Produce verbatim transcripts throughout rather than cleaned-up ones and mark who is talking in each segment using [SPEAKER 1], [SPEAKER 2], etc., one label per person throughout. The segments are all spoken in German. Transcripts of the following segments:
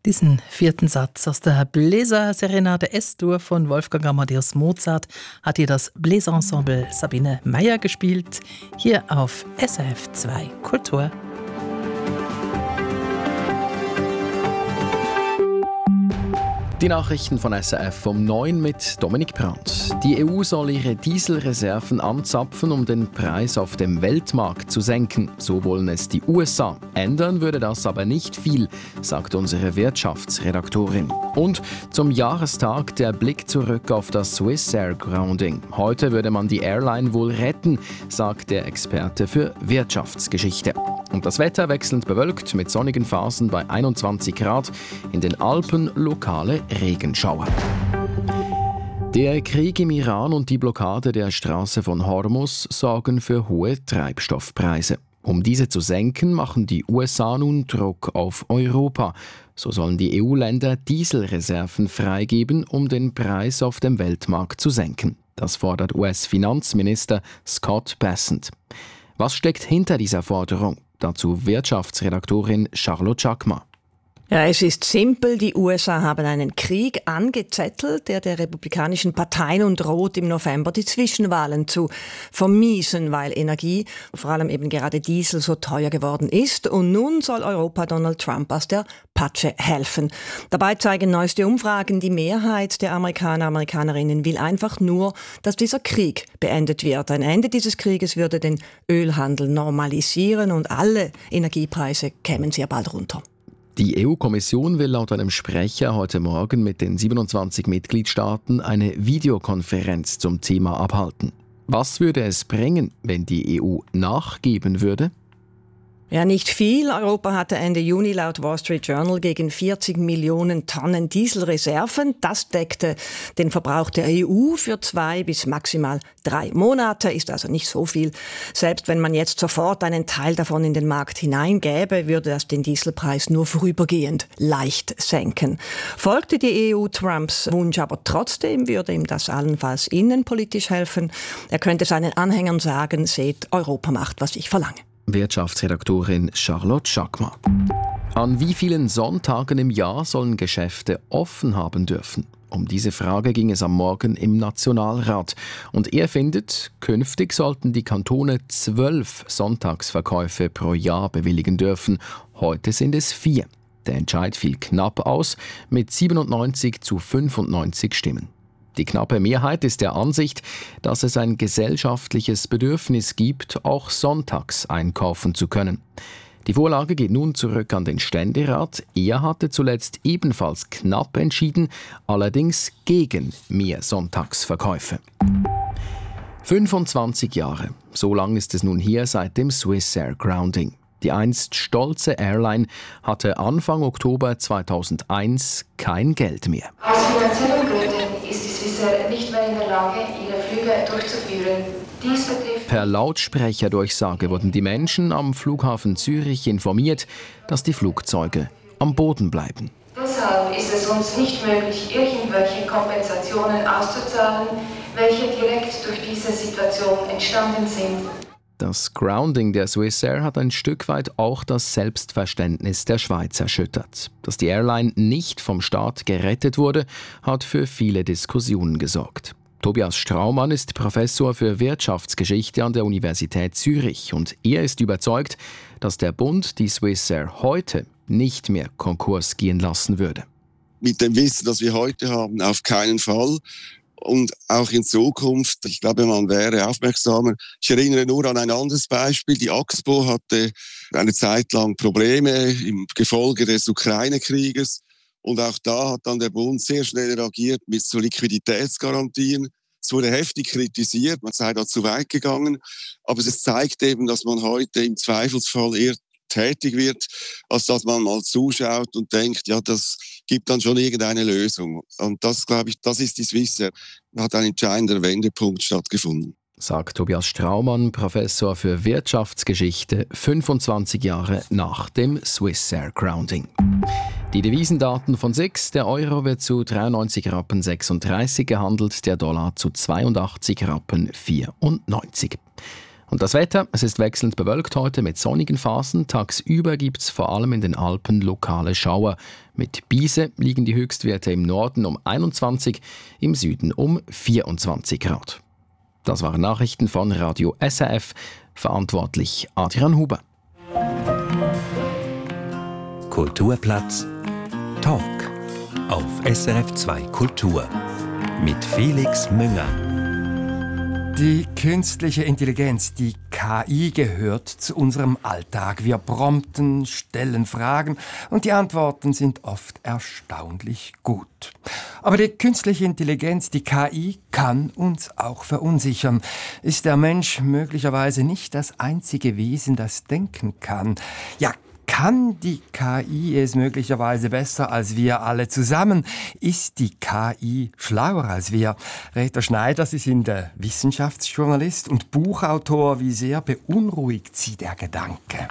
[SPEAKER 1] Diesen vierten Satz aus der Bläser-Serenade S-Dur von Wolfgang Amadeus Mozart hat hier das Bläserensemble Sabine Meyer gespielt, hier auf S R F zwei Kultur.
[SPEAKER 2] Die Nachrichten von S R F um neun mit Dominik Brandt. Die E U soll ihre Dieselreserven anzapfen, um den Preis auf dem Weltmarkt zu senken. So wollen es die U S A. Ändern würde das aber nicht viel, sagt unsere Wirtschaftsredaktorin. Und zum Jahrestag der Blick zurück auf das Swissair Grounding. Heute würde man die Airline wohl retten, sagt der Experte für Wirtschaftsgeschichte. Und das Wetter wechselnd bewölkt mit sonnigen Phasen bei einundzwanzig Grad, in den Alpen lokale Regenschauer. Der Krieg im Iran und die Blockade der Straße von Hormuz sorgen für hohe Treibstoffpreise. Um diese zu senken, machen die U S A nun Druck auf Europa. So sollen die E U-Länder Dieselreserven freigeben, um den Preis auf dem Weltmarkt zu senken. Das fordert U S-Finanzminister Scott Bessent. Was steckt hinter dieser Forderung? Dazu Wirtschaftsredaktorin Charlotte Chakma.
[SPEAKER 3] Ja, es ist simpel. Die U S A haben einen Krieg angezettelt, der der republikanischen Partei nun droht, im November die Zwischenwahlen zu vermiesen, weil Energie, vor allem eben gerade Diesel, so teuer geworden ist. Und nun soll Europa Donald Trump aus der Patsche helfen. Dabei zeigen neueste Umfragen, die Mehrheit der Amerikaner, Amerikanerinnen will einfach nur, dass dieser Krieg beendet wird. Ein Ende dieses Krieges würde den Ölhandel normalisieren und alle Energiepreise kämen sehr bald runter.
[SPEAKER 2] Die E U-Kommission will laut einem Sprecher heute Morgen mit den siebenundzwanzig Mitgliedstaaten eine Videokonferenz zum Thema abhalten. Was würde es bringen, wenn die E U nachgeben würde?
[SPEAKER 3] Ja, nicht viel. Europa hatte Ende Juni laut Wall Street Journal gegen vierzig Millionen Tonnen Dieselreserven. Das deckte den Verbrauch der E U für zwei bis maximal drei Monate, ist also nicht so viel. Selbst wenn man jetzt sofort einen Teil davon in den Markt hineingäbe, würde das den Dieselpreis nur vorübergehend leicht senken. Folgte die E U Trumps Wunsch aber trotzdem, würde ihm das allenfalls innenpolitisch helfen. Er könnte seinen Anhängern sagen, seht, Europa macht, was ich verlange.
[SPEAKER 2] Wirtschaftsredaktorin Charlotte Chakma. An wie vielen Sonntagen im Jahr sollen Geschäfte offen haben dürfen? Um diese Frage ging es am Morgen im Nationalrat. Und er findet, künftig sollten die Kantone zwölf Sonntagsverkäufe pro Jahr bewilligen dürfen. Heute sind es vier. Der Entscheid fiel knapp aus mit siebenundneunzig zu fünfundneunzig Stimmen. Die knappe Mehrheit ist der Ansicht, dass es ein gesellschaftliches Bedürfnis gibt, auch sonntags einkaufen zu können. Die Vorlage geht nun zurück an den Ständerat. Er hatte zuletzt ebenfalls knapp entschieden, allerdings gegen mehr Sonntagsverkäufe. fünfundzwanzig Jahre. So lang ist es nun her seit dem Swissair Grounding. Die einst stolze Airline hatte Anfang Oktober zweitausendeins kein Geld mehr.
[SPEAKER 4] Aus finanziellen Gründen ist die Swissair nicht mehr in der Lage, ihre Flüge durchzuführen. Dies betrifft
[SPEAKER 2] Per Lautsprecherdurchsage wurden die Menschen am Flughafen Zürich informiert, dass die Flugzeuge am Boden bleiben.
[SPEAKER 4] Deshalb ist es uns nicht möglich, irgendwelche Kompensationen auszuzahlen, welche direkt durch diese Situation entstanden sind.
[SPEAKER 2] Das Grounding der Swissair hat ein Stück weit auch das Selbstverständnis der Schweiz erschüttert. Dass die Airline nicht vom Staat gerettet wurde, hat für viele Diskussionen gesorgt. Tobias Straumann ist Professor für Wirtschaftsgeschichte an der Universität Zürich und er ist überzeugt, dass der Bund die Swissair heute nicht mehr Konkurs gehen lassen würde.
[SPEAKER 5] Mit dem Wissen, das wir heute haben, auf keinen Fall. Und auch in Zukunft, ich glaube, man wäre aufmerksamer. Ich erinnere nur an ein anderes Beispiel. Die Axpo hatte eine Zeit lang Probleme im Gefolge des Ukraine-Krieges. Und auch da hat dann der Bund sehr schnell reagiert mit so Liquiditätsgarantien. Es wurde heftig kritisiert, man sei da zu weit gegangen. Aber es zeigt eben, dass man heute im Zweifelsfall eher tätig wird, als dass man mal zuschaut und denkt, ja, das gibt dann schon irgendeine Lösung. Und das, glaube ich, das ist die Swissair. Da hat ein entscheidender Wendepunkt stattgefunden.
[SPEAKER 2] Sagt Tobias Straumann, Professor für Wirtschaftsgeschichte, fünfundzwanzig Jahre nach dem Swissair Grounding. Die Devisendaten von S I X: Der Euro wird zu dreiundneunzig Rappen sechsunddreißig gehandelt, der Dollar zu zweiundachtzig Rappen vierundneunzig. Und das Wetter, es ist wechselnd bewölkt heute mit sonnigen Phasen. Tagsüber gibt es vor allem in den Alpen lokale Schauer. Mit Biese liegen die Höchstwerte im Norden um einundzwanzig, im Süden um vierundzwanzig Grad. Das waren Nachrichten von Radio S R F, verantwortlich Adrian Huber.
[SPEAKER 6] Kulturplatz Talk auf S R F zwei Kultur mit Felix Münger.
[SPEAKER 7] Die künstliche Intelligenz, die K I, gehört zu unserem Alltag. Wir prompten, stellen Fragen und die Antworten sind oft erstaunlich gut. Aber die künstliche Intelligenz, die K I, kann uns auch verunsichern. Ist der Mensch möglicherweise nicht das einzige Wesen, das denken kann? Ja, kann die K I es möglicherweise besser als wir alle zusammen? Ist die K I schlauer als wir? Reto Schneider, Sie sind äh, Wissenschaftsjournalist und Buchautor. Wie sehr beunruhigt Sie der Gedanke?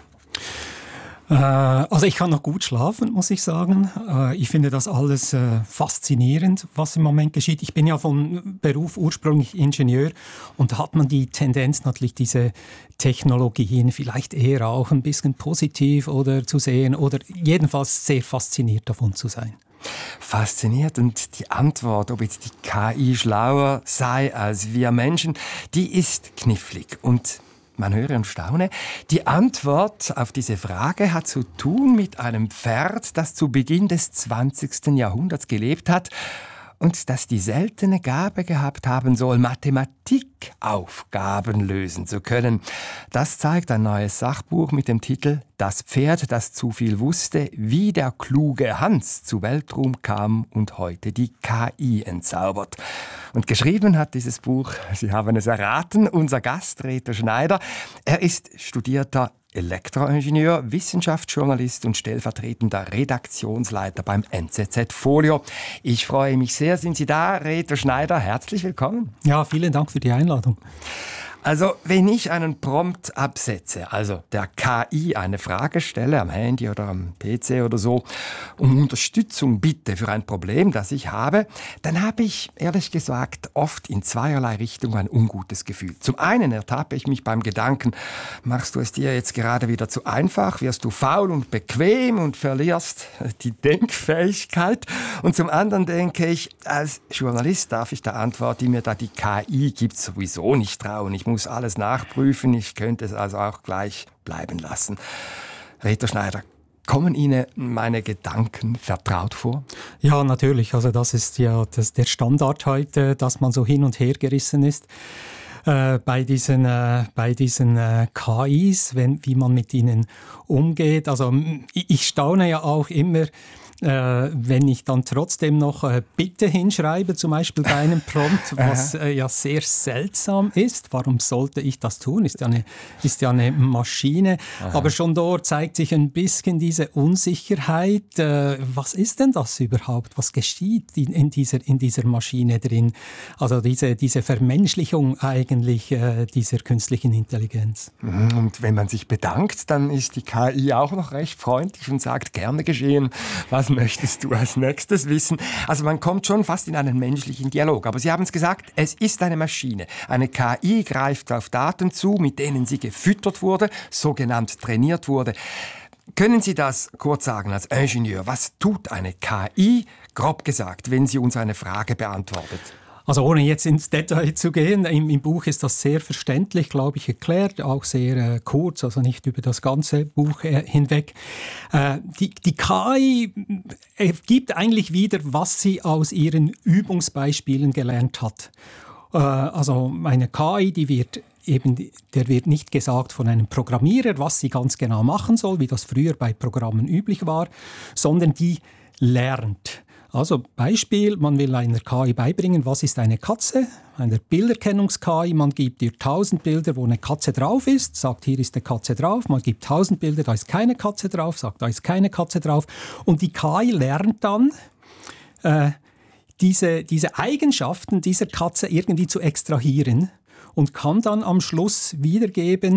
[SPEAKER 8] Also ich kann noch gut schlafen, muss ich sagen. Ich finde das alles faszinierend, was im Moment geschieht. Ich bin ja von Beruf ursprünglich Ingenieur und da hat man die Tendenz natürlich diese Technologien vielleicht eher auch ein bisschen positiv oder zu sehen oder jedenfalls sehr fasziniert davon zu sein.
[SPEAKER 7] Fasziniert, und die Antwort, ob jetzt die K I schlauer sei als wir Menschen, die ist knifflig und man höre und staune. Die Antwort auf diese Frage hat zu tun mit einem Pferd, das zu Beginn des zwanzigsten Jahrhunderts gelebt hat und das die seltene Gabe gehabt haben soll, Mathematikaufgaben lösen zu können. Das zeigt ein neues Sachbuch mit dem Titel »Das Pferd, das zu viel wusste, wie der kluge Hans zu Weltruhm kam und heute die K I entzaubert.« Und geschrieben hat dieses Buch, Sie haben es erraten, unser Gast Reto Schneider. Er ist studierter Elektroingenieur, Wissenschaftsjournalist und stellvertretender Redaktionsleiter beim N Z Z Folio. Ich freue mich sehr, sind Sie da, Reto Schneider? Herzlich willkommen.
[SPEAKER 8] Ja, vielen Dank für die Einladung.
[SPEAKER 7] Also, wenn ich einen Prompt absetze, also der K I eine Frage stelle, am Handy oder am P C oder so, um Unterstützung bitte für ein Problem, das ich habe, dann habe ich, ehrlich gesagt, oft in zweierlei Richtungen ein ungutes Gefühl. Zum einen ertappe ich mich beim Gedanken, machst du es dir jetzt gerade wieder zu einfach, wirst du faul und bequem und verlierst die Denkfähigkeit. Und zum anderen denke ich, als Journalist darf ich der Antwort, die mir da die K I gibt, sowieso nicht trauen. Ich muss alles nachprüfen, ich könnte es also auch gleich bleiben lassen. Reto Schneider, kommen Ihnen meine Gedanken vertraut vor?
[SPEAKER 8] Ja, natürlich. Also das ist ja das, der Standard heute, dass man so hin und her gerissen ist. Äh, bei diesen, äh, bei diesen äh, K Is, wenn, wie man mit ihnen umgeht. Also ich, ich staune ja auch immer, Äh, wenn ich dann trotzdem noch äh, Bitte hinschreibe, zum Beispiel bei einem Prompt, was äh, ja sehr seltsam ist. Warum sollte ich das tun? Ist ja eine, ist ja eine Maschine. Aha. Aber schon dort zeigt sich ein bisschen diese Unsicherheit. Äh, was ist denn das überhaupt? Was geschieht in, in, dieser, in dieser Maschine drin? Also diese, diese Vermenschlichung eigentlich äh, dieser künstlichen Intelligenz.
[SPEAKER 7] Und wenn man sich bedankt, dann ist die K I auch noch recht freundlich und sagt, gerne geschehen. Was möchtest du als nächstes wissen? Also man kommt schon fast in einen menschlichen Dialog. Aber Sie haben es gesagt, es ist eine Maschine. Eine K I greift auf Daten zu, mit denen sie gefüttert wurde, sogenannt trainiert wurde. Können Sie das kurz sagen als Ingenieur? Was tut eine K I, grob gesagt, wenn sie uns eine Frage beantwortet?
[SPEAKER 8] Also ohne jetzt ins Detail zu gehen, im, im Buch ist das sehr verständlich, glaube ich, erklärt, auch sehr äh, kurz, also nicht über das ganze Buch äh, hinweg. Äh, die, die K I äh, gibt eigentlich wieder, was sie aus ihren Übungsbeispielen gelernt hat. Äh, also eine K I, die wird eben, der wird nicht gesagt von einem Programmierer, was sie ganz genau machen soll, wie das früher bei Programmen üblich war, sondern die lernt. Also Beispiel, man will einer K I beibringen, was ist eine Katze, eine Bilderkennungs-K I, man gibt ihr tausend Bilder, wo eine Katze drauf ist, sagt, hier ist eine Katze drauf, man gibt tausend Bilder, da ist keine Katze drauf, sagt, da ist keine Katze drauf, und die K I lernt dann, äh, diese, diese Eigenschaften dieser Katze irgendwie zu extrahieren und kann dann am Schluss wiedergeben,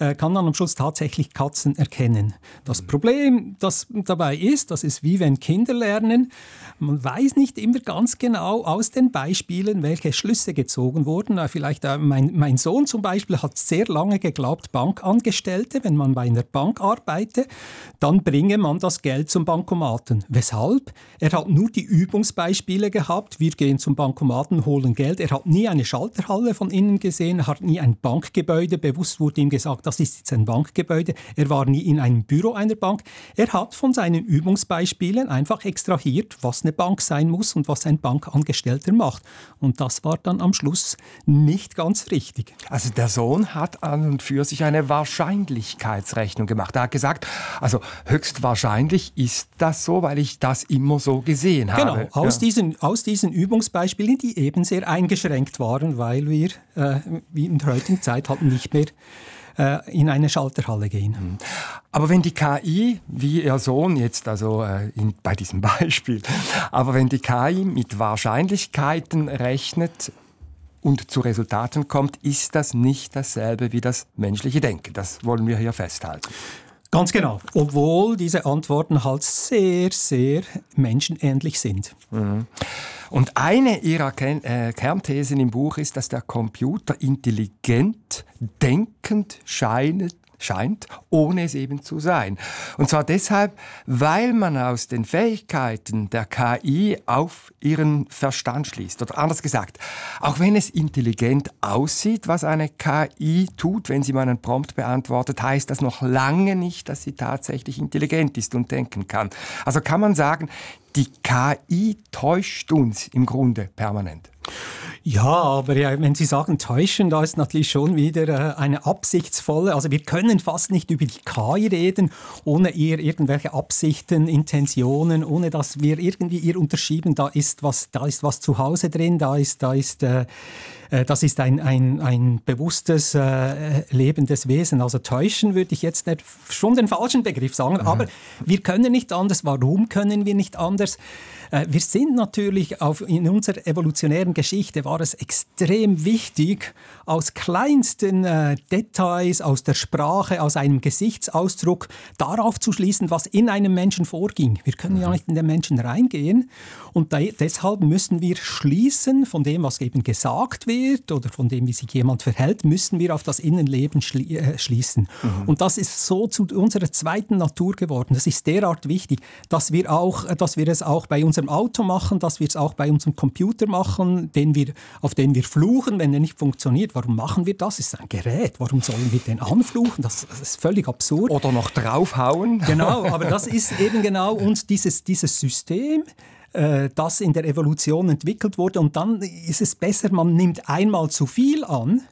[SPEAKER 8] äh, kann dann am Schluss tatsächlich Katzen erkennen. Das Problem, das dabei ist, das ist wie wenn Kinder lernen, man weiß nicht immer ganz genau aus den Beispielen, welche Schlüsse gezogen wurden. Äh, vielleicht äh, mein, mein Sohn zum Beispiel hat sehr lange geglaubt, Bankangestellte, wenn man bei einer Bank arbeite, dann bringe man das Geld zum Bankomaten. Weshalb? Er hat nur die Übungsbeispiele gehabt. Wir gehen zum Bankomaten, holen Geld. Er hat nie eine Schalterhalle von innen gesehen, er hat nie ein Bankgebäude. Bewusst wurde ihm gesagt, das ist jetzt ein Bankgebäude. Er war nie in einem Büro einer Bank. Er hat von seinen Übungsbeispielen einfach extrahiert, was eine Bank sein muss und was ein Bankangestellter macht. Und das war dann am Schluss nicht ganz richtig.
[SPEAKER 7] Also der Sohn hat an und für sich eine Wahrscheinlichkeitsrechnung gemacht. Er hat gesagt, also höchstwahrscheinlich ist das so, weil ich das immer so gesehen habe.
[SPEAKER 8] Genau, aus,
[SPEAKER 7] ja.
[SPEAKER 8] diesen, aus diesen Übungsbeispielen, die eben sehr eingeschränkt waren, weil wir äh, wie in der heutigen Zeit halt nicht mehr äh, in eine Schalterhalle gehen.
[SPEAKER 7] Aber wenn die K I, wie Ihr Sohn jetzt, also äh, in, bei diesem Beispiel, aber wenn die K I mit Wahrscheinlichkeiten rechnet und zu Resultaten kommt, ist das nicht dasselbe wie das menschliche Denken. Das wollen wir hier festhalten.
[SPEAKER 8] Ganz genau, obwohl diese Antworten halt sehr, sehr menschenähnlich sind.
[SPEAKER 7] Mhm. Und eine Ihrer Ken- äh, Kernthesen im Buch ist, dass der Computer intelligent, denkend scheint, scheint, ohne es eben zu sein. Und zwar deshalb, weil man aus den Fähigkeiten der K I auf ihren Verstand schließt. Oder anders gesagt, auch wenn es intelligent aussieht, was eine K I tut, wenn sie mal einen Prompt beantwortet, heißt das noch lange nicht, dass sie tatsächlich intelligent ist und denken kann. Also kann man sagen, die K I täuscht uns im Grunde permanent.
[SPEAKER 8] Ja, aber ja, wenn Sie sagen täuschen, da ist natürlich schon wieder äh, eine absichtsvolle, also wir können fast nicht über die K I reden, ohne ihr irgendwelche Absichten, Intentionen, ohne dass wir irgendwie ihr unterschieben, da ist was, da ist was zu Hause drin, da ist, da ist, äh, äh, das ist ein, ein, ein bewusstes, äh, lebendes Wesen. Also täuschen würde ich jetzt nicht, schon den falschen Begriff sagen, mhm. aber wir können nicht anders. Warum können wir nicht anders? Wir sind natürlich auf, in unserer evolutionären Geschichte war es extrem wichtig, aus kleinsten äh, Details, aus der Sprache, aus einem Gesichtsausdruck darauf zu schließen, was in einem Menschen vorging. Wir können ja nicht in den Menschen reingehen und da, deshalb müssen wir schließen von dem, was eben gesagt wird oder von dem, wie sich jemand verhält, müssen wir auf das Innenleben schli- äh, schließen. Mhm. Und das ist so zu unserer zweiten Natur geworden. Das ist derart wichtig, dass wir, auch, dass wir es auch bei unserem Auto machen, dass wir es auch bei unserem Computer machen, den wir, auf den wir fluchen, wenn er nicht funktioniert. Warum machen wir das? Es ist ein Gerät. Warum sollen wir den anfluchen? Das, das ist völlig absurd.
[SPEAKER 7] Oder noch draufhauen.
[SPEAKER 8] Genau, aber das ist eben genau uns dieses, dieses System, äh, das in der Evolution entwickelt wurde. Und dann ist es besser, man nimmt einmal zu viel an.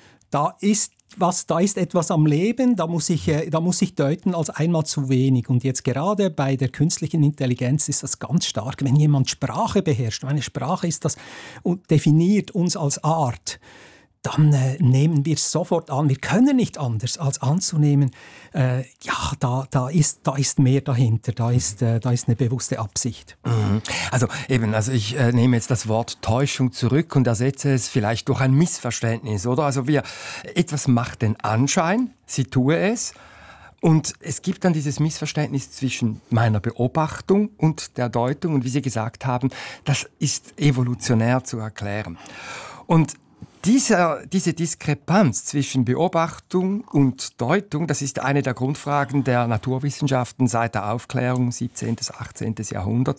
[SPEAKER 8] Da ist was, da ist etwas am Leben, da muss ich, da muss ich deuten als einmal zu wenig. Und jetzt gerade bei der künstlichen Intelligenz ist das ganz stark. Wenn jemand Sprache beherrscht, eine Sprache ist das und definiert uns als Art, dann äh, nehmen wir es sofort an. Wir können nicht anders, als anzunehmen, äh, ja, da, da, ist, da ist mehr dahinter, da ist, äh, da ist eine bewusste Absicht.
[SPEAKER 7] Mhm. Also eben, also ich äh, nehme jetzt das Wort Täuschung zurück und ersetze es vielleicht durch ein Missverständnis, oder? Also wir, etwas macht den Anschein, sie tue es, und es gibt dann dieses Missverständnis zwischen meiner Beobachtung und der Deutung, und wie Sie gesagt haben, das ist evolutionär zu erklären. Und Dieser, diese Diskrepanz zwischen Beobachtung und Deutung, das ist eine der Grundfragen der Naturwissenschaften seit der Aufklärung, siebzehnten, achtzehnten Jahrhundert.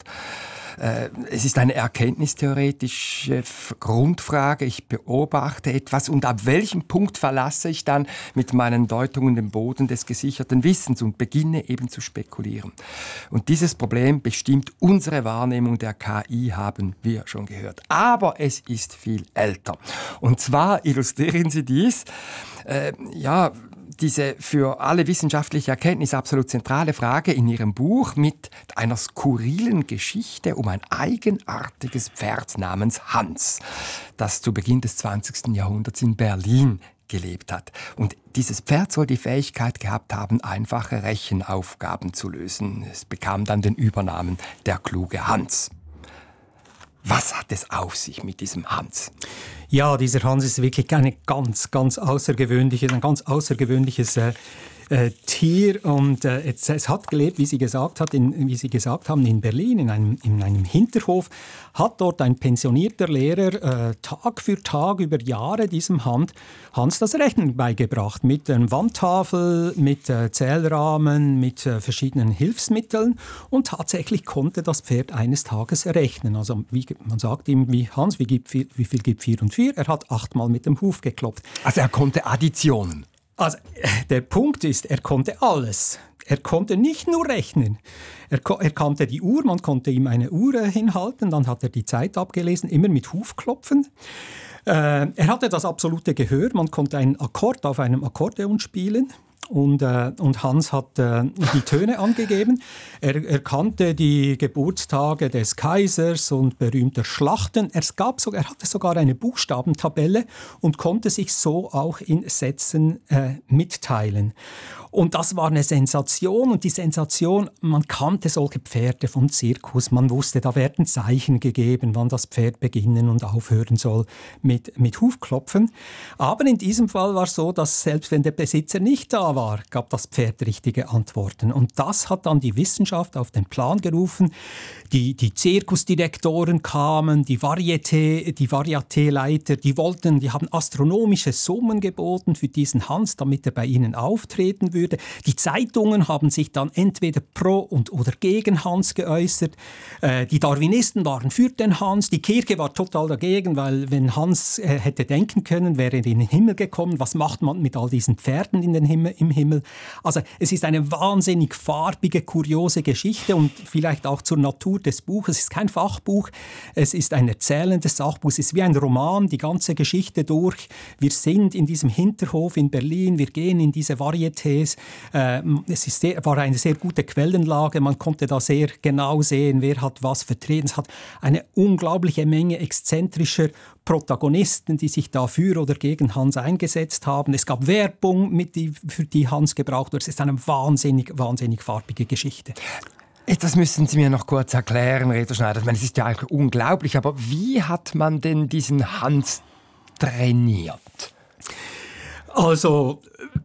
[SPEAKER 7] Es ist eine erkenntnistheoretische Grundfrage. Ich beobachte etwas und ab welchem Punkt verlasse ich dann mit meinen Deutungen den Boden des gesicherten Wissens und beginne eben zu spekulieren. Und dieses Problem bestimmt unsere Wahrnehmung der K I, haben wir schon gehört. Aber es ist viel älter. Und zwar illustrieren Sie dies, äh, ja, diese für alle wissenschaftliche Erkenntnis absolut zentrale Frage in Ihrem Buch mit einer skurrilen Geschichte um ein eigenartiges Pferd namens Hans, das zu Beginn des zwanzigsten Jahrhunderts in Berlin gelebt hat. Und dieses Pferd soll die Fähigkeit gehabt haben, einfache Rechenaufgaben zu lösen. Es bekam dann den Übernamen der kluge Hans. Was hat es auf sich mit diesem Hans?
[SPEAKER 8] Ja, dieser Hans ist wirklich eine ganz, ganz außergewöhnliche, ein ganz außergewöhnliches äh, äh, Tier und äh, es, es hat gelebt, wie Sie gesagt hat, in, wie Sie gesagt haben, in Berlin in einem, in einem Hinterhof. Hat dort ein pensionierter Lehrer äh, Tag für Tag über Jahre diesem Hand, Hans das Rechnen beigebracht mit einer Wandtafel, mit äh, Zählrahmen, mit äh, verschiedenen Hilfsmitteln und tatsächlich konnte das Pferd eines Tages rechnen. Also wie, man sagt ihm, wie Hans, wie, gibt vier, wie viel gibt vier und vier? Er hat achtmal mit dem Huf geklopft.
[SPEAKER 7] Also er konnte Additionen.
[SPEAKER 8] Also der Punkt ist, er konnte alles. Er konnte nicht nur rechnen. Er, er kannte die Uhr, man konnte ihm eine Uhr hinhalten, dann hat er die Zeit abgelesen, immer mit Hufklopfen. Äh, er hatte das absolute Gehör, man konnte einen Akkord auf einem Akkordeon spielen. Und, äh, und Hans hat äh, die Töne angegeben. Er, er kannte die Geburtstage des Kaisers und berühmter Schlachten. Er, gab so, er hatte sogar eine Buchstabentabelle und konnte sich so auch in Sätzen äh, mitteilen. Und das war eine Sensation. Und die Sensation, man kannte solche Pferde vom Zirkus. Man wusste, da werden Zeichen gegeben, wann das Pferd beginnen und aufhören soll mit, mit Hufklopfen. Aber in diesem Fall war es so, dass selbst wenn der Besitzer nicht da war, gab das Pferd richtige Antworten. Und das hat dann die Wissenschaft auf den Plan gerufen. Die, die Zirkusdirektoren kamen, die Varieté, die Varieté-Leiter, die wollten, die haben astronomische Summen geboten für diesen Hans, damit er bei ihnen auftreten würde. Die Zeitungen haben sich dann entweder pro und oder gegen Hans geäußert. Äh, die Darwinisten waren für den Hans. Die Kirche war total dagegen, weil wenn Hans äh, hätte denken können, wäre er in den Himmel gekommen. Was macht man mit all diesen Pferden in den Himmel, im Himmel? Also es ist eine wahnsinnig farbige, kuriose Geschichte und vielleicht auch zur Natur des Buches. Es ist kein Fachbuch, es ist ein erzählendes Sachbuch. Es ist wie ein Roman, die ganze Geschichte durch. Wir sind in diesem Hinterhof in Berlin, wir gehen in diese Varietés. Äh, es ist sehr, war eine sehr gute Quellenlage, man konnte da sehr genau sehen, wer hat was vertreten. Es hat eine unglaubliche Menge exzentrischer Protagonisten, die sich da für oder gegen Hans eingesetzt haben. Es gab Werbung, mit die, für die Hans gebraucht wurde. Es ist eine wahnsinnig, wahnsinnig farbige Geschichte.
[SPEAKER 7] Das müssen Sie mir noch kurz erklären, Reto Schneider. Ich meine, es ist ja eigentlich unglaublich, aber wie hat man denn diesen Hans trainiert?
[SPEAKER 8] Also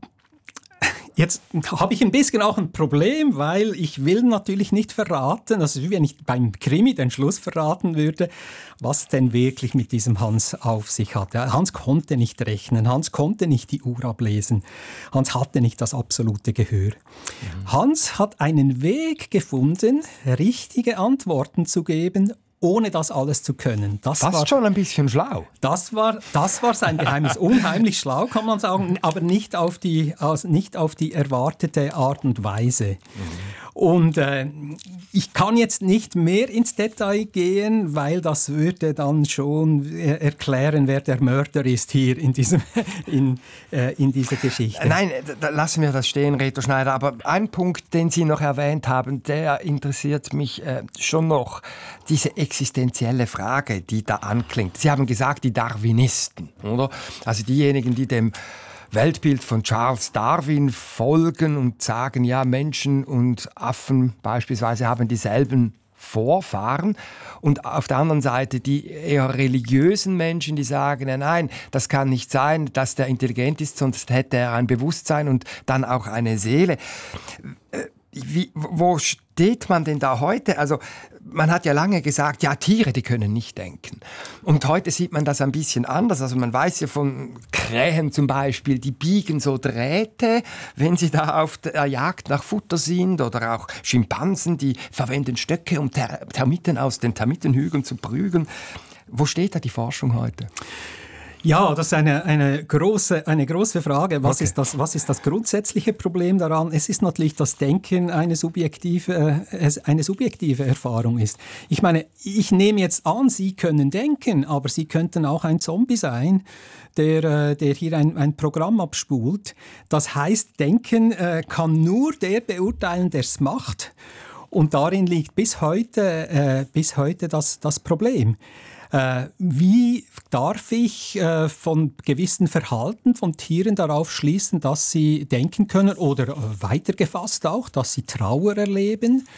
[SPEAKER 8] jetzt habe ich ein bisschen auch ein Problem, weil ich will natürlich nicht verraten, also wie wenn ich beim Krimi den Schluss verraten würde, was denn wirklich mit diesem Hans auf sich hat. Hans konnte nicht rechnen, Hans konnte nicht die Uhr ablesen, Hans hatte nicht das absolute Gehör. Mhm. Hans hat einen Weg gefunden, richtige Antworten zu geben, ohne das alles zu können. Das
[SPEAKER 7] Fast
[SPEAKER 8] war
[SPEAKER 7] schon ein bisschen schlau.
[SPEAKER 8] Das war, das war sein Geheimnis. Unheimlich schlau, kann man sagen, aber nicht auf die, also nicht auf die erwartete Art und Weise. Mhm. Und äh, ich kann jetzt nicht mehr ins Detail gehen, weil das würde dann schon erklären, wer der Mörder ist hier in, diesem, in, äh, in dieser Geschichte.
[SPEAKER 7] Nein, da lassen wir das stehen, Reto Schneider. Aber ein Punkt, den Sie noch erwähnt haben, der interessiert mich äh, schon noch. Diese existenzielle Frage, die da anklingt. Sie haben gesagt, die Darwinisten, oder? Also diejenigen, die dem Weltbild von Charles Darwin folgen und sagen, ja, Menschen und Affen beispielsweise haben dieselben Vorfahren. Und auf der anderen Seite die eher religiösen Menschen, die sagen, ja, nein, das kann nicht sein, dass der intelligent ist, sonst hätte er ein Bewusstsein und dann auch eine Seele. Wie, wo steht man denn da heute? Also man hat ja lange gesagt, ja, Tiere, die können nicht denken. Und heute sieht man das ein bisschen anders. Also man weiß ja von Krähen zum Beispiel, die biegen so Drähte, wenn sie da auf der Jagd nach Futter sind. Oder auch Schimpansen, die verwenden Stöcke, um Ter- Termiten aus den Termitenhügeln zu prügeln. Wo steht da die Forschung heute?
[SPEAKER 8] Ja, das ist eine, eine, große, eine große Frage. Was, okay. ist das, was ist das grundsätzliche Problem daran? Es ist natürlich, dass Denken eine subjektive, äh, eine subjektive Erfahrung ist. Ich meine, ich nehme jetzt an, Sie können denken, aber Sie könnten auch ein Zombie sein, der, äh, der hier ein, ein Programm abspult. Das heißt, Denken äh, kann nur der beurteilen, der es macht. Und darin liegt bis heute, äh, bis heute das, das Problem. Äh, wie darf ich äh, von gewissen Verhalten von Tieren darauf schließen, dass sie denken können oder äh, weitergefasst auch, dass sie Trauer erleben?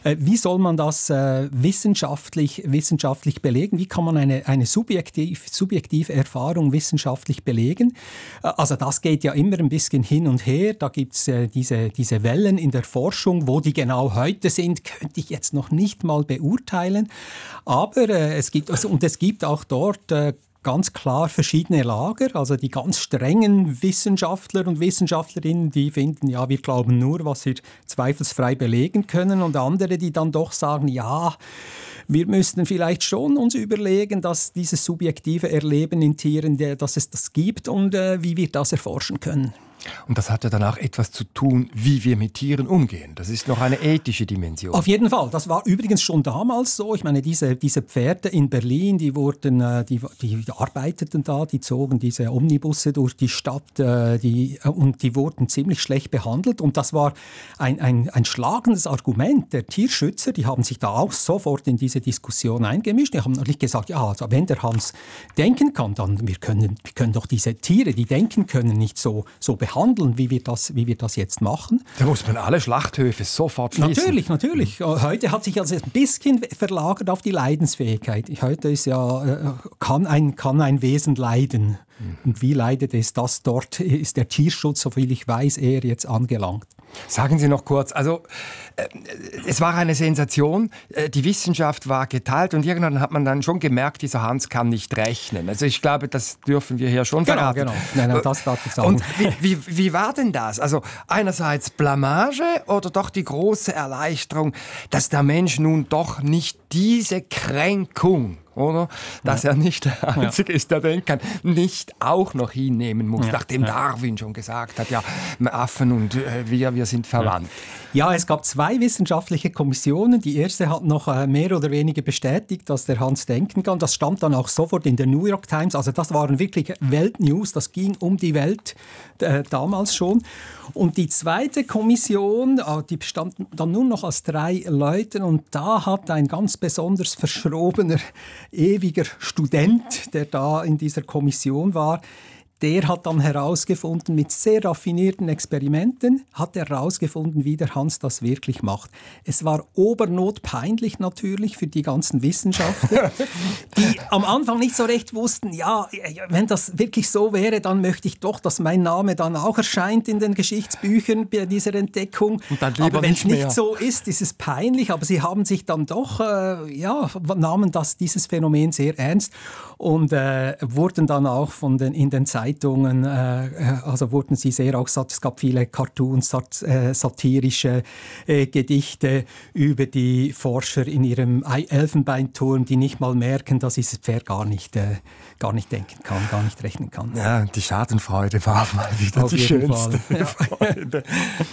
[SPEAKER 8] Äh, wie soll man das äh, wissenschaftlich, wissenschaftlich belegen? Wie kann man eine, eine subjektiv, subjektive Erfahrung wissenschaftlich belegen? Äh, also das geht ja immer ein bisschen hin und her. Da gibt es äh, diese, diese Wellen in der Forschung. Wo die genau heute sind, könnte ich jetzt noch nicht mal beurteilen. Aber äh, es gibt, also, und es gibt auch dort äh, ganz klar verschiedene Lager. Also die ganz strengen Wissenschaftler und Wissenschaftlerinnen, die finden, ja, wir glauben nur, was wir zweifelsfrei belegen können. Und andere, die dann doch sagen, ja, wir müssten vielleicht schon uns überlegen, dass dieses subjektive Erleben in Tieren, dass es das gibt und äh, wie wir das erforschen können.
[SPEAKER 7] Und das hat ja dann auch etwas zu tun, wie wir mit Tieren umgehen. Das ist noch eine ethische Dimension.
[SPEAKER 8] Auf jeden Fall. Das war übrigens schon damals so. Ich meine, diese, diese Pferde in Berlin, die, wurden, die, die arbeiteten da, die zogen diese Omnibusse durch die Stadt die, und die wurden ziemlich schlecht behandelt. Und das war ein, ein, ein schlagendes Argument der Tierschützer. Die haben sich da auch sofort in diese Diskussion eingemischt. Die haben natürlich gesagt, ja, also wenn der Hans denken kann, dann wir können, wir können doch diese Tiere, die denken können, nicht so, so behandeln. handeln, wie wir, das, wie wir das jetzt machen.
[SPEAKER 7] Da muss man alle Schlachthöfe sofort schließen.
[SPEAKER 8] Natürlich, natürlich. Heute hat sich also ein bisschen verlagert auf die Leidensfähigkeit. Heute ist ja, kann ein, kann ein Wesen leiden. Mhm. Und wie leidet es das? Dort ist der Tierschutz, soviel ich weiß, eher jetzt angelangt.
[SPEAKER 7] Sagen Sie noch kurz, also äh, es war eine Sensation, äh, die Wissenschaft war geteilt und irgendwann hat man dann schon gemerkt, dieser Hans kann nicht rechnen. Also ich glaube, das dürfen wir hier schon
[SPEAKER 8] genau,
[SPEAKER 7] verraten.
[SPEAKER 8] Genau, nein, nein, das darf ich sagen.
[SPEAKER 7] Und wie, wie, wie war denn das? Also einerseits Blamage oder doch die große Erleichterung, dass der Mensch nun doch nicht diese Kränkung, oder? Dass ja. er nicht der Einzige ja. ist, der denken kann, nicht auch noch hinnehmen muss, ja. nachdem ja. Darwin schon gesagt hat, ja, Affen und äh, wir, wir sind verwandt.
[SPEAKER 8] Ja, es gab zwei wissenschaftliche Kommissionen. Die erste hat noch äh, mehr oder weniger bestätigt, dass der Hans denken kann. Das stand dann auch sofort in der New York Times. Also das waren wirklich Weltnews, das ging um die Welt äh, damals schon. Und die zweite Kommission, äh, die bestand dann nur noch aus drei Leuten und da hat ein ganz besonders verschrobener, ewiger Student, der da in dieser Kommission war, der hat dann herausgefunden, mit sehr raffinierten Experimenten, hat er herausgefunden, wie der Hans das wirklich macht. Es war obernotpeinlich natürlich für die ganzen Wissenschaftler, die am Anfang nicht so recht wussten, ja, wenn das wirklich so wäre, dann möchte ich doch, dass mein Name dann auch erscheint in den Geschichtsbüchern bei dieser Entdeckung. Aber wenn es nicht so ist, ist es peinlich. Aber sie haben sich dann doch, äh, ja, nahmen das, dieses Phänomen sehr ernst und äh, wurden dann auch von den, in den Zeitungen also wurden sie sehr auch satt. Es gab viele Cartoons, sat, äh, satirische äh, Gedichte über die Forscher in ihrem Elfenbeinturm, die nicht mal merken, dass dieses Pferd gar nicht, äh, gar nicht denken kann, gar nicht rechnen kann.
[SPEAKER 7] Ja, die Schadenfreude war mal wieder
[SPEAKER 8] Auf
[SPEAKER 7] die
[SPEAKER 8] jeden
[SPEAKER 7] schönste
[SPEAKER 8] Fall. Ja.
[SPEAKER 7] Freude.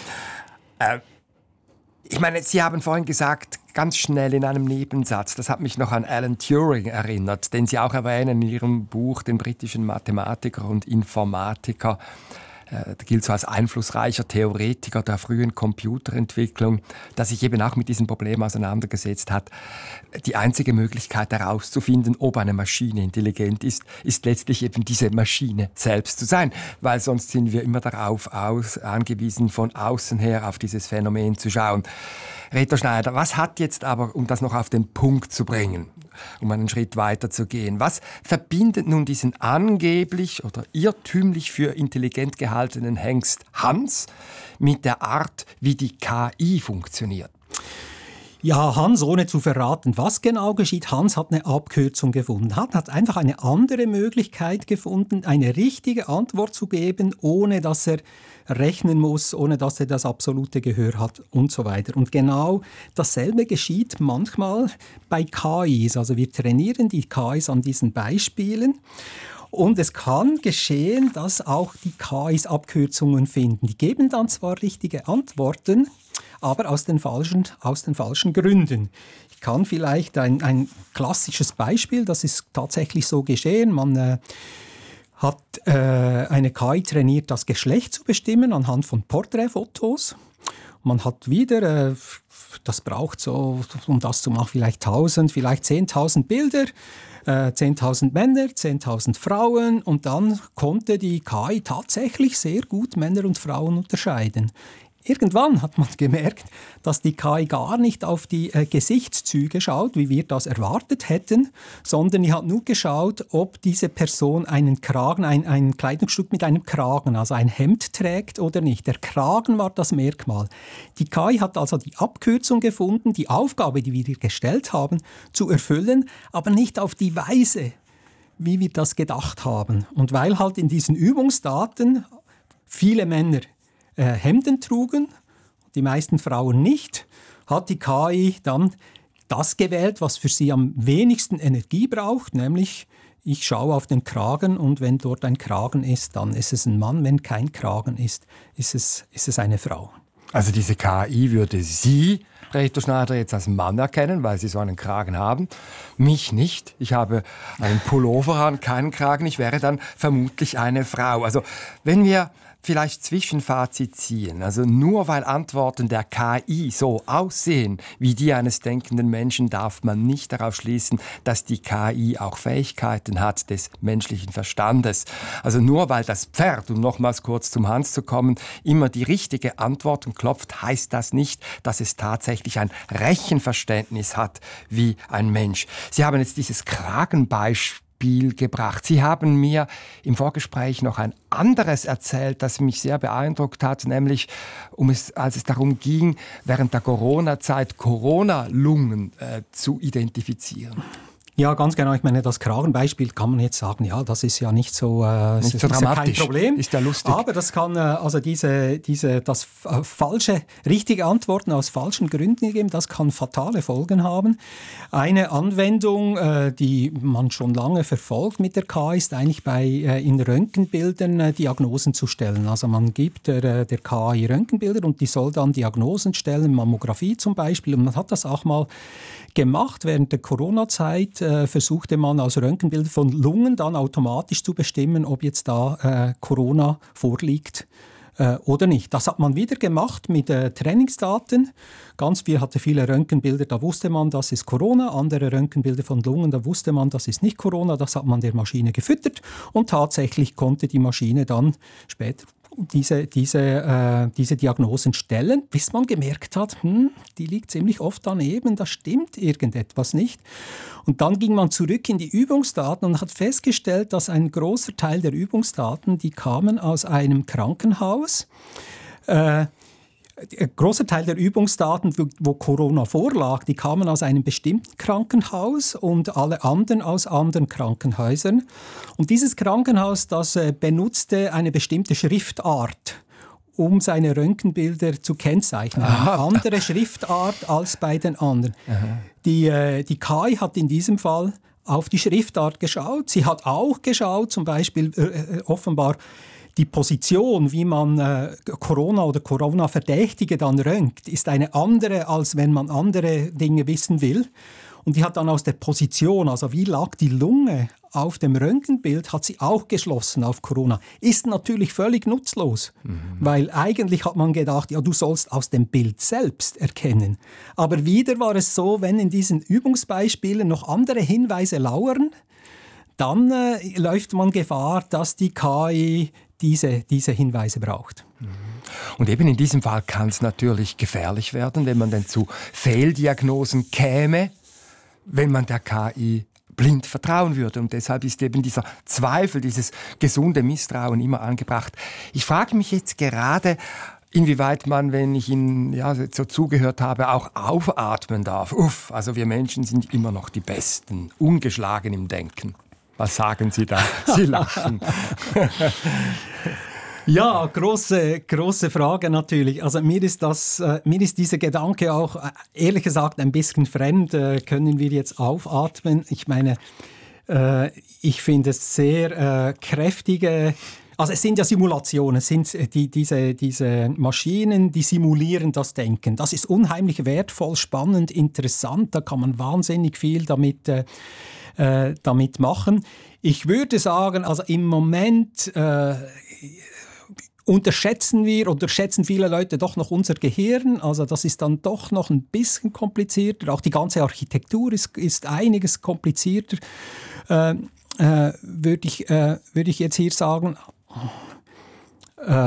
[SPEAKER 7] äh, Ich meine, Sie haben vorhin gesagt, ganz schnell in einem Nebensatz, das hat mich noch an Alan Turing erinnert, den Sie auch erwähnen in Ihrem Buch, den britischen Mathematiker und Informatiker. Der gilt so als einflussreicher Theoretiker der frühen Computerentwicklung, der sich eben auch mit diesem Problem auseinandergesetzt hat. Die einzige Möglichkeit herauszufinden, ob eine Maschine intelligent ist, ist letztlich eben diese Maschine selbst zu sein, weil sonst sind wir immer darauf aus, angewiesen, von außen her auf dieses Phänomen zu schauen. Reto Schneider, was hat jetzt aber, um das noch auf den Punkt zu bringen, um einen Schritt weiter zu gehen, was verbindet nun diesen angeblich oder irrtümlich für intelligent gehaltenen Hengst Hans mit der Art, wie die K I funktioniert?
[SPEAKER 8] Ja, Hans, ohne zu verraten, was genau geschieht, Hans hat eine Abkürzung gefunden, hat, hat einfach eine andere Möglichkeit gefunden, eine richtige Antwort zu geben, ohne dass er rechnen muss, ohne dass er das absolute Gehör hat und so weiter. Und genau dasselbe geschieht manchmal bei K Is. Also wir trainieren die K Is an diesen Beispielen. Und es kann geschehen, dass auch die K Is Abkürzungen finden. Die geben dann zwar richtige Antworten, aber aus den falschen, aus den falschen Gründen. Ich kann vielleicht ein, ein klassisches Beispiel, das ist tatsächlich so geschehen. Man äh, hat äh, eine K I trainiert, das Geschlecht zu bestimmen anhand von Porträtfotos. Man hat wieder, äh, das braucht so, um das zu machen, vielleicht tausend, vielleicht zehntausend Bilder, äh, zehntausend Männer, zehntausend Frauen und dann konnte die K I tatsächlich sehr gut Männer und Frauen unterscheiden. irgendwann hat man gemerkt, dass die K I gar nicht auf die äh, Gesichtszüge schaut, wie wir das erwartet hätten, sondern die hat nur geschaut, ob diese Person einen Kragen, ein, ein Kleidungsstück mit einem Kragen, also ein Hemd trägt oder nicht. Der Kragen war das Merkmal. Die K I hat also die Abkürzung gefunden, die Aufgabe, die wir ihr gestellt haben, zu erfüllen, aber nicht auf die Weise, wie wir das gedacht haben. Und weil halt in diesen Übungsdaten viele Männer äh, Hemden trugen, die meisten Frauen nicht, hat die K I dann das gewählt, was für sie am wenigsten Energie braucht, nämlich ich schaue auf den Kragen und wenn dort ein Kragen ist, dann ist es ein Mann, wenn kein Kragen ist, ist es, ist es eine Frau.
[SPEAKER 7] Also diese K I würde Sie, Reto Schneider, jetzt als Mann erkennen, weil Sie so einen Kragen haben. Mich nicht. Ich habe einen Pullover an, keinen Kragen. Ich wäre dann vermutlich eine Frau. Also wenn wir vielleicht Zwischenfazit ziehen, also nur weil Antworten der K I so aussehen wie die eines denkenden Menschen, darf man nicht darauf schließen, dass die K I auch Fähigkeiten hat des menschlichen Verstandes. Also nur weil das Pferd, um nochmals kurz zum Hans zu kommen, immer die richtige Antwort klopft, heißt das nicht, dass es tatsächlich ein Rechenverständnis hat wie ein Mensch. Sie haben jetzt dieses Kragenbeispiel gebracht. Sie haben mir im Vorgespräch noch ein anderes erzählt, das mich sehr beeindruckt hat, nämlich um es, als es darum ging, während der Corona-Zeit Corona-Lungen äh, zu identifizieren.
[SPEAKER 8] Ja, ganz genau. Ich meine, das Kragenbeispiel kann man jetzt sagen, ja, das ist ja nicht so, äh,
[SPEAKER 7] nicht
[SPEAKER 8] ist
[SPEAKER 7] so
[SPEAKER 8] ja
[SPEAKER 7] dramatisch.
[SPEAKER 8] Kein Problem.
[SPEAKER 7] Ist ja lustig.
[SPEAKER 8] Aber das kann, äh, also diese, diese, das äh, falsche, richtige Antworten aus falschen Gründen geben, das kann fatale Folgen haben. Eine Anwendung, äh, die man schon lange verfolgt mit der K I, ist eigentlich bei, äh, in Röntgenbildern äh, Diagnosen zu stellen. Also man gibt der, der K I Röntgenbilder und die soll dann Diagnosen stellen, Mammographie zum Beispiel. Und man hat das auch mal gemacht. Während der Corona-Zeit äh, versuchte man aus Röntgenbildern von Lungen dann automatisch zu bestimmen, ob jetzt da äh, Corona vorliegt äh, oder nicht. Das hat man wieder gemacht mit äh, Trainingsdaten. Ganz viel hatte viele Röntgenbilder, da wusste man, das ist Corona. Andere Röntgenbilder von Lungen, da wusste man, das ist nicht Corona. Das hat man der Maschine gefüttert und tatsächlich konnte die Maschine dann später diese, diese, äh, diese Diagnosen stellen, bis man gemerkt hat, hm, die liegt ziemlich oft daneben, da stimmt irgendetwas nicht. Und dann ging man zurück in die Übungsdaten und hat festgestellt, dass ein großer Teil der Übungsdaten, die kamen aus einem Krankenhaus. Äh, Ein großer Teil der Übungsdaten, wo Corona vorlag, die kamen aus einem bestimmten Krankenhaus und alle anderen aus anderen Krankenhäusern. Und dieses Krankenhaus, das benutzte eine bestimmte Schriftart, um seine Röntgenbilder zu kennzeichnen. Eine andere Schriftart als bei den anderen. Die, die K I hat in diesem Fall auf die Schriftart geschaut. Sie hat auch geschaut, zum Beispiel äh, offenbar, die Position, wie man äh, Corona oder Corona-Verdächtige dann röntgt, ist eine andere, als wenn man andere Dinge wissen will. Und die hat dann aus der Position, also wie lag die Lunge auf dem Röntgenbild, hat sie auch geschlossen auf Corona. Ist natürlich völlig nutzlos, mhm. weil eigentlich hat man gedacht, ja, du sollst aus dem Bild selbst erkennen. Aber wieder war es so, wenn in diesen Übungsbeispielen noch andere Hinweise lauern, dann äh, läuft man Gefahr, dass die K I diese, diese Hinweise braucht.
[SPEAKER 7] Und eben in diesem Fall kann es natürlich gefährlich werden, wenn man denn zu Fehldiagnosen käme, wenn man der K I blind vertrauen würde. Und deshalb ist eben dieser Zweifel, dieses gesunde Misstrauen immer angebracht. Ich frage mich jetzt gerade, inwieweit man, wenn ich Ihnen ja, so zugehört habe, auch aufatmen darf. Uff, also wir Menschen sind immer noch die Besten, ungeschlagen im Denken. Was sagen Sie da? Sie lachen.
[SPEAKER 8] Ja, große, große Frage natürlich. Also mir ist, das, äh, mir ist dieser Gedanke auch, äh, ehrlich gesagt, ein bisschen fremd. Äh, können wir jetzt aufatmen? Ich meine, äh, ich finde es sehr äh, kräftige... Also es sind ja Simulationen, es sind die, diese, diese Maschinen, die simulieren das Denken. Das ist unheimlich wertvoll, spannend, interessant. Da kann man wahnsinnig viel damit, äh, äh, damit machen. Ich würde sagen, also im Moment äh, unterschätzen wir, unterschätzen viele Leute doch noch unser Gehirn. Also das ist dann doch noch ein bisschen komplizierter. Auch die ganze Architektur ist, ist einiges komplizierter, äh, äh, würde ich, äh, würde ich jetzt hier sagen. Äh,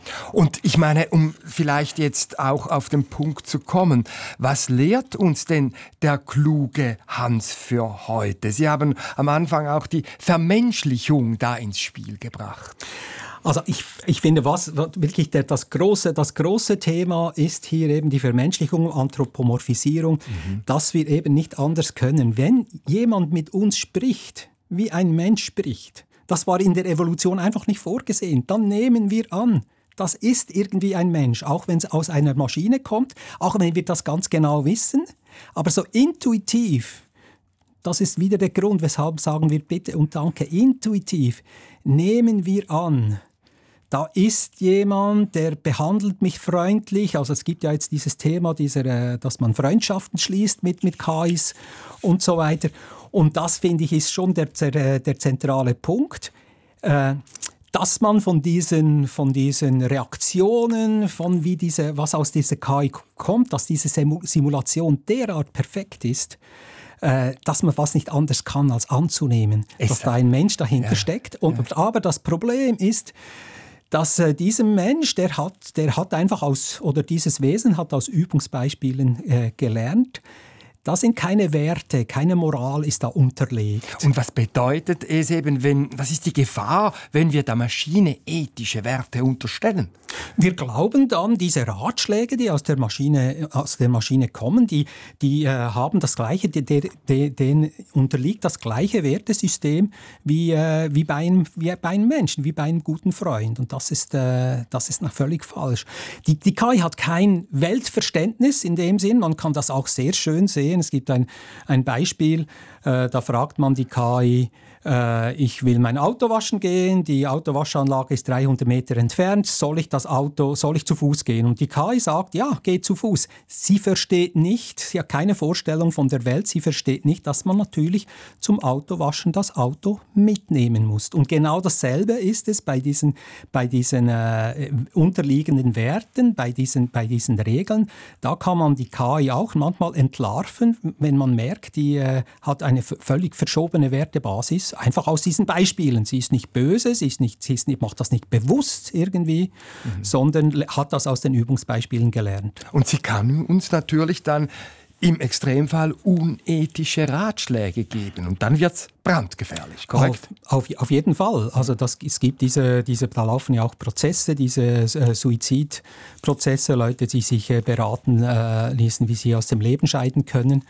[SPEAKER 7] Und ich meine, um vielleicht jetzt auch auf den Punkt zu kommen, was lehrt uns denn der kluge Hans für heute? Sie haben am Anfang auch die Vermenschlichung da ins Spiel gebracht.
[SPEAKER 8] Also ich, ich finde, was wirklich der, das, große, das große Thema ist hier eben die Vermenschlichung, Anthropomorphisierung, mhm. dass wir eben nicht anders können. Wenn jemand mit uns spricht, wie ein Mensch spricht, das war in der Evolution einfach nicht vorgesehen, dann nehmen wir an, das ist irgendwie ein Mensch, auch wenn es aus einer Maschine kommt, auch wenn wir das ganz genau wissen, aber so intuitiv, das ist wieder der Grund, weshalb sagen wir bitte und danke, intuitiv nehmen wir an, da ist jemand, der behandelt mich freundlich. Also es gibt ja jetzt dieses Thema, dieser, dass man Freundschaften schließt mit, mit K Is und so weiter. Und das, finde ich, ist schon der, der, der zentrale Punkt, äh, dass man von diesen, von diesen Reaktionen, von wie diese, was aus dieser K I kommt, dass diese Simulation derart perfekt ist, äh, dass man fast nicht anders kann, als anzunehmen, es dass da ein Mensch dahinter ja. steckt. Und, ja. Aber das Problem ist, dass äh, dieser Mensch, der hat, der hat einfach aus, oder dieses Wesen hat aus Übungsbeispielen äh, gelernt, da sind keine Werte, keine Moral ist da unterlegt.
[SPEAKER 7] Und was bedeutet es eben, wenn, was ist die Gefahr, wenn wir der Maschine ethische Werte unterstellen?
[SPEAKER 8] Wir glauben dann, diese Ratschläge, die aus der Maschine, aus der Maschine kommen, die, die äh, haben das gleiche, die, die, die, denen unterliegt das gleiche Wertesystem wie, äh, wie, bei einem, wie bei einem Menschen, wie bei einem guten Freund. Und das ist, äh, das ist noch völlig falsch. Die, die K I hat kein Weltverständnis in dem Sinn, man kann das auch sehr schön sehen. Es gibt ein, ein Beispiel, äh, da fragt man die K I, äh, ich will mein Auto waschen gehen, die Autowaschanlage ist dreihundert Meter entfernt, soll ich das Auto, soll ich zu Fuß gehen? Und die K I sagt, ja, geh zu Fuß. Sie versteht nicht, sie hat keine Vorstellung von der Welt, sie versteht nicht, dass man natürlich zum Autowaschen das Auto mitnehmen muss. Und genau dasselbe ist es bei diesen, bei diesen äh, unterliegenden Werten, bei diesen, bei diesen Regeln. Da kann man die K I auch manchmal entlarven, wenn man merkt, die äh, hat eine v- völlig verschobene Wertebasis, einfach aus diesen Beispielen. Sie ist nicht böse, sie, ist nicht, sie ist nicht, macht das nicht bewusst irgendwie, mhm. sondern hat das aus den Übungsbeispielen gelernt.
[SPEAKER 7] Und sie kann uns natürlich dann im Extremfall unethische Ratschläge geben. Und dann wird es brandgefährlich, korrekt?
[SPEAKER 8] Auf, auf, auf jeden Fall. Also das, es gibt diese, diese, da laufen ja auch Prozesse, diese äh, Suizidprozesse, Leute, die sich äh, beraten äh, ließen, wie sie aus dem Leben scheiden können.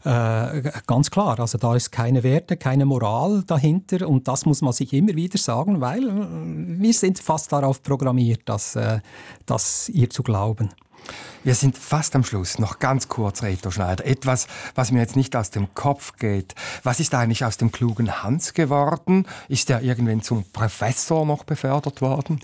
[SPEAKER 8] Äh, ganz klar, also da ist keine Werte, keine Moral dahinter und das muss man sich immer wieder sagen, weil äh, wir sind fast darauf programmiert, das, äh, das ihr zu glauben.
[SPEAKER 7] Wir sind fast am Schluss. Noch ganz kurz, Reto Schneider. Etwas, was mir jetzt nicht aus dem Kopf geht. Was ist eigentlich aus dem klugen Hans geworden? Ist er irgendwann zum Professor noch befördert worden?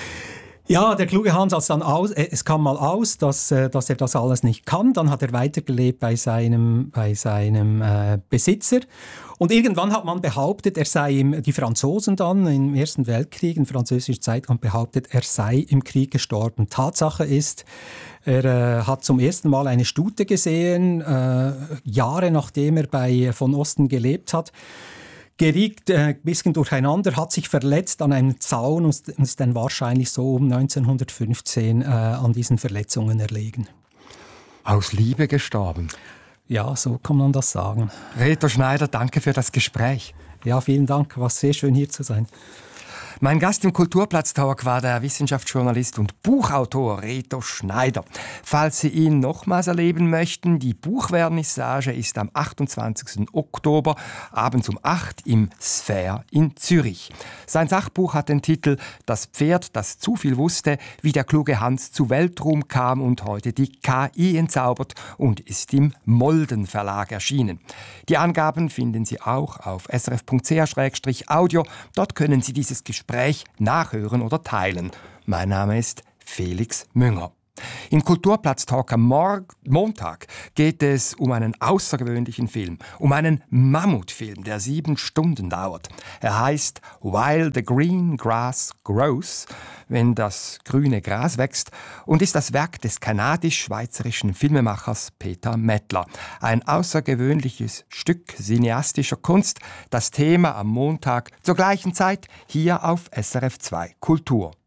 [SPEAKER 8] Ja, der kluge Hans hat dann aus, äh, es kam mal aus, dass, äh, dass er das alles nicht kann. Dann hat er weitergelebt bei seinem, bei seinem äh, Besitzer. Und irgendwann hat man behauptet, er sei im, die Franzosen dann im Ersten Weltkrieg, in französischer Zeit, haben behauptet, er sei im Krieg gestorben. Tatsache ist, er äh, hat zum ersten Mal eine Stute gesehen, äh, Jahre nachdem er bei von Osten gelebt hat. Geriet äh, ein bisschen durcheinander, hat sich verletzt an einem Zaun und ist dann wahrscheinlich so um neunzehnhundertfünfzehn äh, an diesen Verletzungen erlegen.
[SPEAKER 7] Aus Liebe gestorben?
[SPEAKER 8] Ja, so kann man das sagen.
[SPEAKER 7] Reto Schneider, danke für das Gespräch.
[SPEAKER 8] Ja, vielen Dank, war sehr schön hier zu sein.
[SPEAKER 7] Mein Gast im Kulturplatz-Talk war der Wissenschaftsjournalist und Buchautor Reto Schneider. Falls Sie ihn nochmals erleben möchten, die Buchvernissage ist am achtundzwanzigsten Oktober abends um acht im Sphere in Zürich. Sein Sachbuch hat den Titel »Das Pferd, das zu viel wusste, wie der kluge Hans zu Weltruhm kam und heute die K I entzaubert« und ist im Molden Verlag erschienen. Die Angaben finden Sie auch auf s r f punkt c h slash audio. Dort können Sie dieses Gespräch Gespräch nachhören oder teilen. Mein Name ist Felix Münger. Im Kulturplatz-Talk am Mor- Montag geht es um einen außergewöhnlichen Film, um einen Mammutfilm, der sieben Stunden dauert. Er heißt While the Green Grass Grows, wenn das grüne Gras wächst, und ist das Werk des kanadisch-schweizerischen Filmemachers Peter Mettler. Ein außergewöhnliches Stück cineastischer Kunst, das Thema am Montag zur gleichen Zeit hier auf S R F zwei Kultur.